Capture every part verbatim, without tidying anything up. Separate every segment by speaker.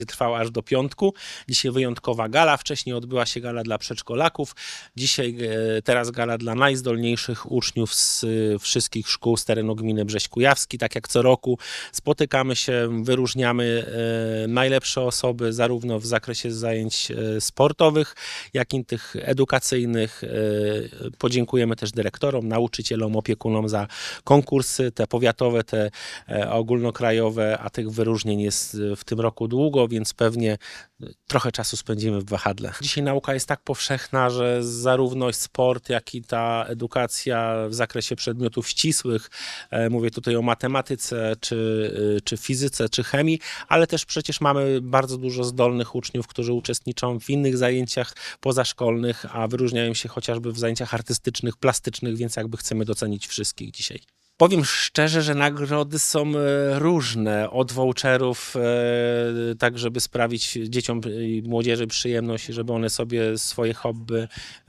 Speaker 1: Trwała aż do piątku. Dzisiaj wyjątkowa gala. Wcześniej odbyła się gala dla przedszkolaków. Dzisiaj teraz gala dla najzdolniejszych uczniów z wszystkich szkół z terenu gminy Brześć Kujawski. Tak jak co roku spotykamy się, wyróżniamy najlepsze osoby zarówno w zakresie zajęć sportowych, jak i tych edukacyjnych. Podziękujemy też dyrektorom, nauczycielom, opiekunom za konkursy, te powiatowe, te ogólnokrajowe, a tych wyróżnień jest w tym roku długo, więc pewnie trochę czasu spędzimy w wahadle. Dzisiaj nauka jest tak powszechna, że zarówno sport, jak i ta edukacja w zakresie przedmiotów ścisłych, mówię tutaj o matematyce, czy, czy fizyce, czy chemii, ale też przecież mamy bardzo dużo zdolnych uczniów, którzy uczestniczą w innych zajęciach pozaszkolnych, a wyróżniają się chociażby w zajęciach artystycznych, plastycznych, więc jakby chcemy docenić wszystkich dzisiaj. Powiem szczerze, że nagrody są różne, od voucherów, tak żeby sprawić dzieciom i młodzieży przyjemność, żeby one sobie swoje hobby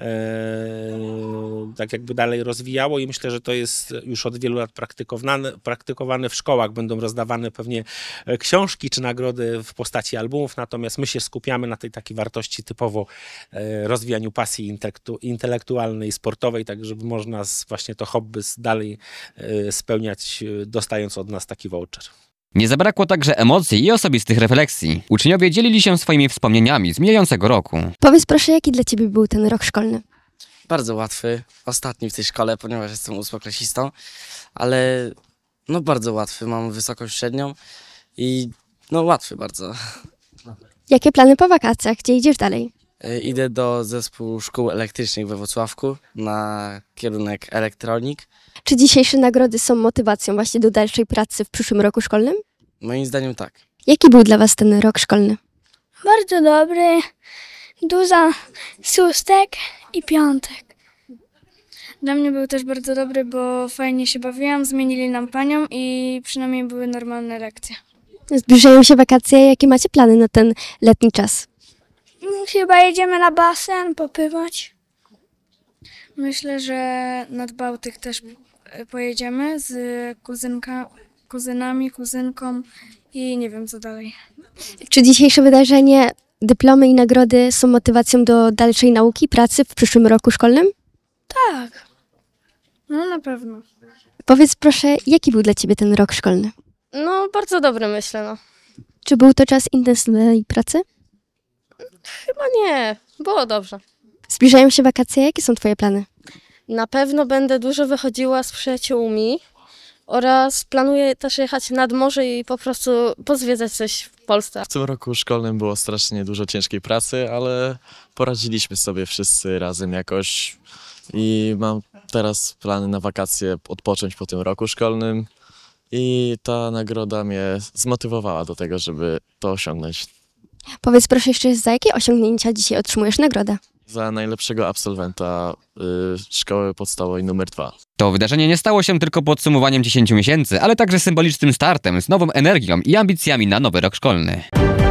Speaker 1: tak jakby dalej rozwijało i myślę, że to jest już od wielu lat praktykowane, praktykowane w szkołach. Będą rozdawane pewnie książki czy nagrody w postaci albumów, natomiast my się skupiamy na tej takiej wartości typowo rozwijaniu pasji intelektualnej, sportowej, tak żeby można właśnie to hobby dalej spełniać, dostając od nas taki voucher.
Speaker 2: Nie zabrakło także emocji i osobistych refleksji. Uczniowie dzielili się swoimi wspomnieniami z mijającego roku.
Speaker 3: Powiedz proszę, jaki dla ciebie był ten rok szkolny?
Speaker 4: Bardzo łatwy, ostatni w tej szkole, ponieważ jestem ósmoklasistą, ale no bardzo łatwy, mam wysoką średnią i no łatwy bardzo.
Speaker 3: Jakie plany po wakacjach? Gdzie idziesz dalej?
Speaker 4: Idę do zespołu szkół elektrycznych we Włocławku na kierunek elektronik.
Speaker 3: Czy dzisiejsze nagrody są motywacją właśnie do dalszej pracy w przyszłym roku szkolnym?
Speaker 4: Moim zdaniem tak.
Speaker 3: Jaki był dla was ten rok szkolny?
Speaker 5: Bardzo dobry, dużo szóstek i piątek. Dla mnie był też bardzo dobry, bo fajnie się bawiłam, zmienili nam panią i przynajmniej były normalne lekcje.
Speaker 3: Zbliżają się wakacje, jakie macie plany na ten letni czas?
Speaker 5: Chyba jedziemy na basen, popływać. Myślę, że nad Bałtyk też pojedziemy z kuzynka, kuzynami, kuzynką i nie wiem co dalej.
Speaker 3: Czy dzisiejsze wydarzenie, dyplomy i nagrody są motywacją do dalszej nauki, pracy w przyszłym roku szkolnym?
Speaker 5: Tak, no na pewno.
Speaker 3: Powiedz proszę, jaki był dla ciebie ten rok szkolny?
Speaker 6: No bardzo dobry myślę, no.
Speaker 3: Czy był to czas intensywnej pracy?
Speaker 6: Chyba nie, było dobrze.
Speaker 3: Zbliżają się wakacje, jakie są twoje plany?
Speaker 6: Na pewno będę dużo wychodziła z przyjaciółmi oraz planuję też jechać nad morze i po prostu pozwiedzać coś w Polsce.
Speaker 7: W tym roku szkolnym było strasznie dużo ciężkiej pracy, ale poradziliśmy sobie wszyscy razem jakoś i mam teraz plany na wakacje odpocząć po tym roku szkolnym i ta nagroda mnie zmotywowała do tego, żeby to osiągnąć.
Speaker 3: Powiedz proszę jeszcze, za jakie osiągnięcia dzisiaj otrzymujesz nagrodę?
Speaker 7: Za najlepszego absolwenta y, szkoły podstawowej numer dwa.
Speaker 2: To wydarzenie nie stało się tylko podsumowaniem dziesięciu miesięcy, ale także symbolicznym startem z nową energią i ambicjami na nowy rok szkolny.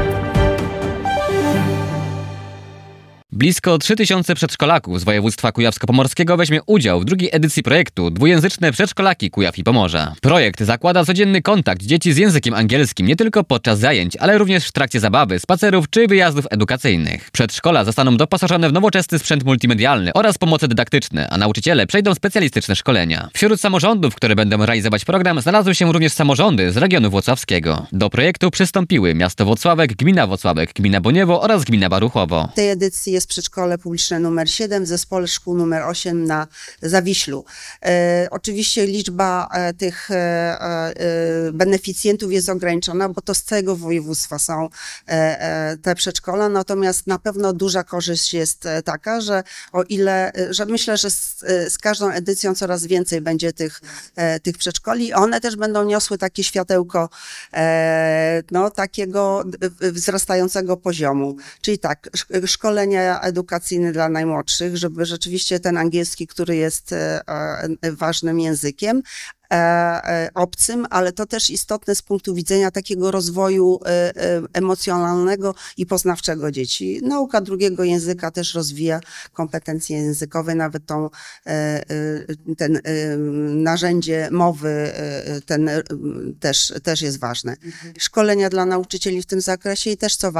Speaker 2: Blisko trzy tysiące przedszkolaków z województwa kujawsko-pomorskiego weźmie udział w drugiej edycji projektu Dwujęzyczne Przedszkolaki Kujaw i Pomorza. Projekt zakłada codzienny kontakt dzieci z językiem angielskim nie tylko podczas zajęć, ale również w trakcie zabawy, spacerów czy wyjazdów edukacyjnych. Przedszkola zostaną doposażone w nowoczesny sprzęt multimedialny oraz pomoce dydaktyczne, a nauczyciele przejdą specjalistyczne szkolenia. Wśród samorządów, które będą realizować program, znalazły się również samorządy z regionu włocławskiego. Do projektu przystąpiły miasto Włocławek, gmina Włocławek, gmina Boniewo oraz gmina Baruchowo.
Speaker 8: W tej edycji jest przedszkole publiczne numer siedem, w zespole szkół numer osiem na Zawiślu. E, oczywiście liczba e, tych e, e, beneficjentów jest ograniczona, bo to z całego województwa są e, e, te przedszkola, natomiast na pewno duża korzyść jest taka, że o ile, że myślę, że z, z każdą edycją coraz więcej będzie tych, e, tych przedszkoli, one też będą niosły takie światełko e, no, takiego wzrastającego poziomu, czyli tak, szkolenia media edukacyjne dla najmłodszych, żeby rzeczywiście ten angielski, który jest e, e, ważnym językiem, e, e, obcym, ale to też istotne z punktu widzenia takiego rozwoju e, e, emocjonalnego i poznawczego dzieci. Nauka drugiego języka też rozwija kompetencje językowe, nawet tą, e, e, ten e, narzędzie mowy e, ten e, też, też jest ważne. Szkolenia dla nauczycieli w tym zakresie i też co